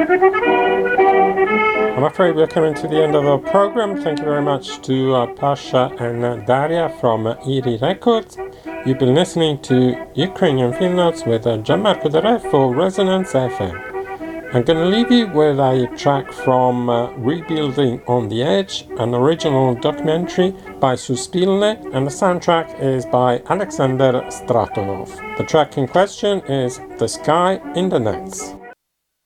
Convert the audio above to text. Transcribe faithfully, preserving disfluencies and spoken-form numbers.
I'm afraid we're coming to the end of our program. Thank you very much to uh, Pasha and uh, Daria from uh, Iri Records. You've been listening to Ukrainian Film Notes with uh, Gianmarco Dere for Resonance F M. I'm going to leave you with a track from uh, Rebuilding on the Edge, an original documentary by Suspilne, and the soundtrack is by Alexander Stratonov. The track in question is The Sky in the Nets.